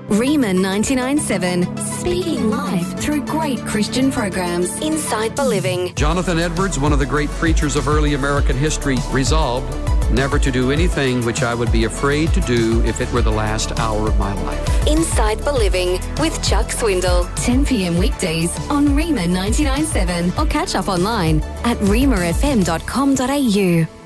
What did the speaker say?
Rima 99.7, speaking life through great Christian programs. Inside Believing. Jonathan Edwards, one of the great preachers of early American history, resolved never to do anything which I would be afraid to do if it were the last hour of my life. Inside Believing with Chuck Swindle. 10 p.m. weekdays on Rima 99.7 or catch up online at rimafm.com.au.